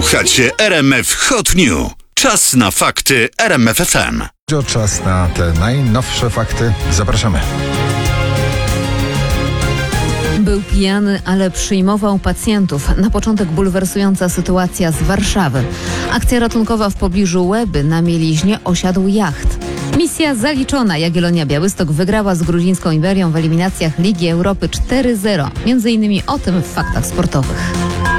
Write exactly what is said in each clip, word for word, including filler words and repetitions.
Słuchacie R M F Hot News. Czas na fakty R M F F M. Czas na te najnowsze fakty. Zapraszamy. Był pijany, ale przyjmował pacjentów. Na początek bulwersująca sytuacja z Warszawy. Akcja ratunkowa w pobliżu Łeby na Mieliźnie osiadł jacht. Misja zaliczona. Jagiellonia Białystok wygrała z gruzińską Iberią w eliminacjach Ligi Europy cztery zero. Między innymi o tym w faktach sportowych.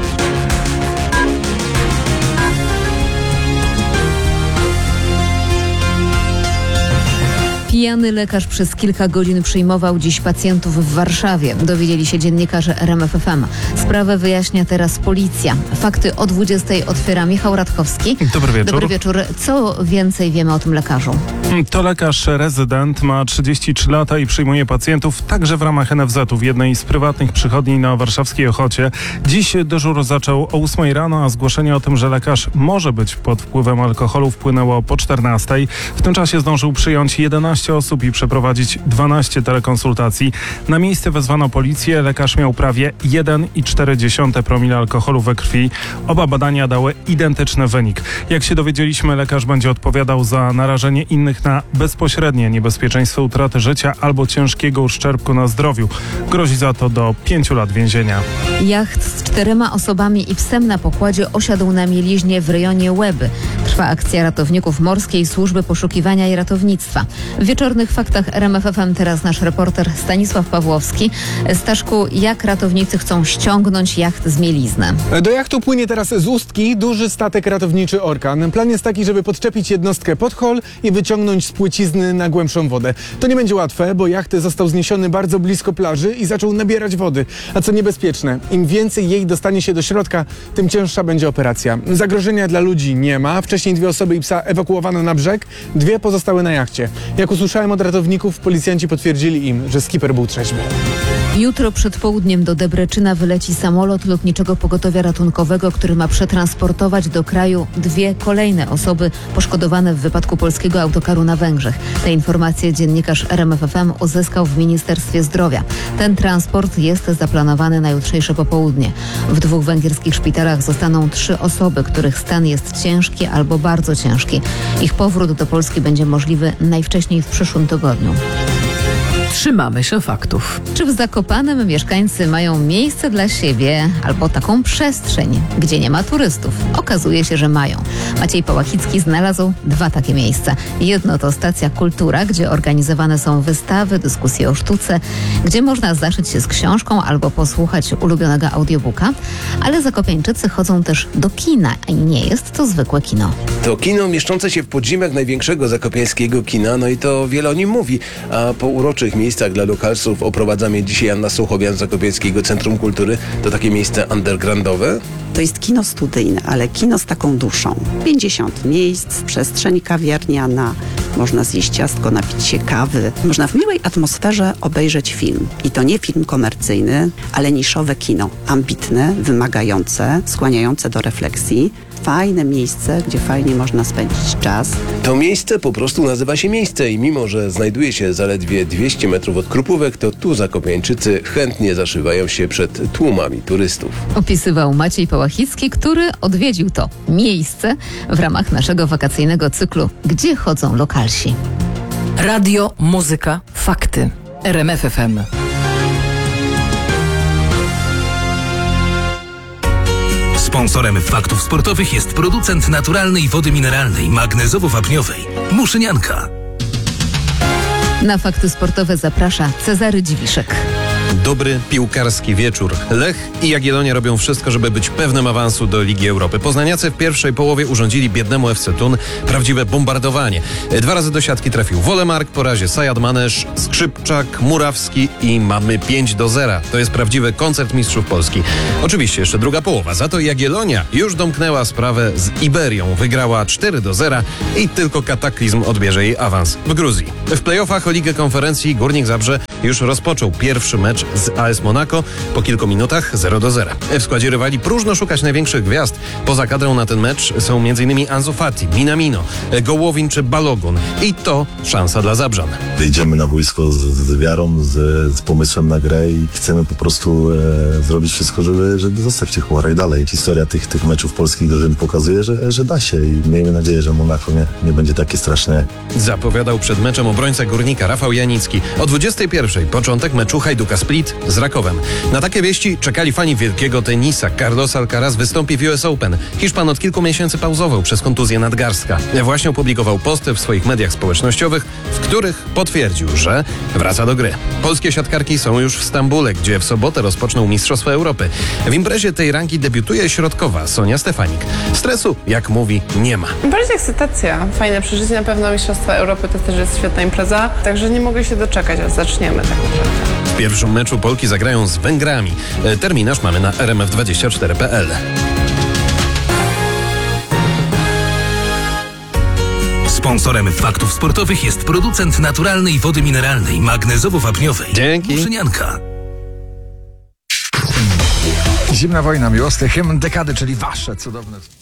Pijany lekarz przez kilka godzin przyjmował dziś pacjentów w Warszawie. Dowiedzieli się dziennikarze R M F F M. Sprawę wyjaśnia teraz policja. Fakty o dwudziestej otwiera Michał Radkowski. Dobry wieczór. Dobry wieczór. Co więcej wiemy o tym lekarzu? To lekarz rezydent, ma trzydzieści trzy lata i przyjmuje pacjentów także w ramach N F Z u w jednej z prywatnych przychodni na warszawskiej Ochocie. Dziś dyżur zaczął o ósmej rano, a zgłoszenie o tym, że lekarz może być pod wpływem alkoholu, wpłynęło po czternastej. W tym czasie zdążył przyjąć jedenaście osób i przeprowadzić dwanaście telekonsultacji. Na miejsce wezwano policję. Lekarz miał prawie jeden i cztery dziesiąte promila alkoholu we krwi. Oba badania dały identyczny wynik. Jak się dowiedzieliśmy, lekarz będzie odpowiadał za narażenie innych na bezpośrednie niebezpieczeństwo utraty życia albo ciężkiego uszczerbku na zdrowiu. Grozi za to do pięciu lat więzienia. Jacht z czterema osobami i psem na pokładzie osiadł na Mieliźnie w rejonie Łeby. Trwa akcja ratowników Morskiej Służby Poszukiwania i Ratownictwa. W wieczornych faktach R M F F M teraz nasz reporter Stanisław Pawłowski. Staszku, jak ratownicy chcą ściągnąć jacht z Mielizny? Do jachtu płynie teraz z Ustki duży statek ratowniczy Orkan. Plan jest taki, żeby podczepić jednostkę pod hol i wyciągnąć z płycizny na głębszą wodę. To nie będzie łatwe, bo jacht został zniesiony bardzo blisko plaży i zaczął nabierać wody. A co niebezpieczne, im więcej jej dostanie się do środka, tym cięższa będzie operacja. Zagrożenia dla ludzi nie ma. Wcześniej dwie osoby i psa ewakuowano na brzeg, dwie pozostały na jachcie. Jak usłyszałem od ratowników, policjanci potwierdzili im, że skiper był trzeźwy. Jutro przed południem do Debreczyna wyleci samolot Lotniczego Pogotowia Ratunkowego, który ma przetransportować do kraju dwie kolejne osoby poszkodowane w wypadku polskiego autokaru na Węgrzech. Te informacje dziennikarz R M F F M uzyskał w Ministerstwie Zdrowia. Ten transport jest zaplanowany na jutrzejsze popołudnie. W dwóch węgierskich szpitalach zostaną trzy osoby, których stan jest ciężki albo bardzo ciężki. Ich powrót do Polski będzie możliwy najwcześniej w przyszłym tygodniu. Trzymamy się faktów. Czy w Zakopanem mieszkańcy mają miejsce dla siebie albo taką przestrzeń, gdzie nie ma turystów? Okazuje się, że mają. Maciej Pałachicki znalazł dwa takie miejsca. Jedno to stacja Kultura, gdzie organizowane są wystawy, dyskusje o sztuce, gdzie można zaszyć się z książką albo posłuchać ulubionego audiobooka, ale zakopiańczycy chodzą też do kina i nie jest to zwykłe kino. To kino mieszczące się w podziemiach największego zakopiańskiego kina, no i to wiele o nim mówi, a po uroczych miejscach dla lokalsów oprowadza mnie dzisiaj Anna Suchowian z Zakopiańskiego Centrum Kultury. To takie miejsce undergroundowe? To jest kino studyjne, ale kino z taką duszą. pięćdziesiąt miejsc, przestrzeń kawiarniana, można zjeść ciastko, napić się kawy. Można w miłej atmosferze obejrzeć film. I to nie film komercyjny, ale niszowe kino. Ambitne, wymagające, skłaniające do refleksji. Fajne miejsce, gdzie fajnie można spędzić czas. To miejsce po prostu nazywa się miejsce i mimo, że znajduje się zaledwie dwieście metrów od Krupówek, to tu zakopiańczycy chętnie zaszywają się przed tłumami turystów. Opisywał Maciej Pałachicki, który odwiedził to miejsce w ramach naszego wakacyjnego cyklu Gdzie chodzą lokalsi? Radio, muzyka, fakty. R M F F M. Sponsorem faktów sportowych jest producent naturalnej wody mineralnej, magnezowo-wapniowej Muszynianka. Na fakty sportowe zaprasza Cezary Dziwiszek. Dobry piłkarski wieczór. Lech i Jagiellonia robią wszystko, żeby być pewnym awansu do Ligi Europy. Poznaniacy w pierwszej połowie urządzili biednemu F C Thun prawdziwe bombardowanie. Dwa razy do siatki trafił Wolemark, po razie Sajad Manesz, Skrzypczak, Murawski i mamy pięć do zera. To jest prawdziwy koncert mistrzów Polski. Oczywiście jeszcze druga połowa. Za to Jagiellonia już domknęła sprawę z Iberią. Wygrała cztery do zera i tylko kataklizm odbierze jej awans w Gruzji. W playoffach o Ligę Konferencji Górnik Zabrze już rozpoczął pierwszy mecz mecz z A S Monaco. Po kilku minutach zero do zera. W składzie rywali próżno szukać największych gwiazd. Poza kadrą na ten mecz są m.in. Ansu Fati, Minamino, Gołowin czy Balogun. I to szansa dla Zabrzan. Idziemy na boisko z, z wiarą, z, z pomysłem na grę i chcemy po prostu e, zrobić wszystko, żeby, żeby zostać w tych pucharach dalej. Historia tych, tych meczów polskich drużyn pokazuje, że, że da się i miejmy nadzieję, że Monaco nie, nie będzie takie straszne. Zapowiadał przed meczem obrońca Górnika Rafał Janicki. O dwudziestej pierwszej początek meczu Hajduka Split z Rakowem. Na takie wieści czekali fani wielkiego tenisa. Carlos Alcaraz wystąpi w U S Open. Hiszpan od kilku miesięcy pauzował przez kontuzję nadgarstka. Właśnie opublikował posty w swoich mediach społecznościowych, w których potwierdził, że wraca do gry. Polskie siatkarki są już w Stambule, gdzie w sobotę rozpoczną Mistrzostwa Europy. W imprezie tej rangi debiutuje środkowa Sonia Stefanik. Stresu, jak mówi, nie ma. Bardziej ekscytacja. Fajne przeżycie, na pewno Mistrzostwa Europy to też jest świetna impreza, także nie mogę się doczekać, aż zaczniemy tak naprawdę. W pierwszym meczu Polki zagrają z Węgrami. Terminarz mamy na r m f dwadzieścia cztery kropka p l. Sponsorem faktów sportowych jest producent naturalnej wody mineralnej, magnezowo-wapniowej. Dzięki. Muszynianka. Zimna wojna, miłosny hymn dekady, czyli wasze cudowne...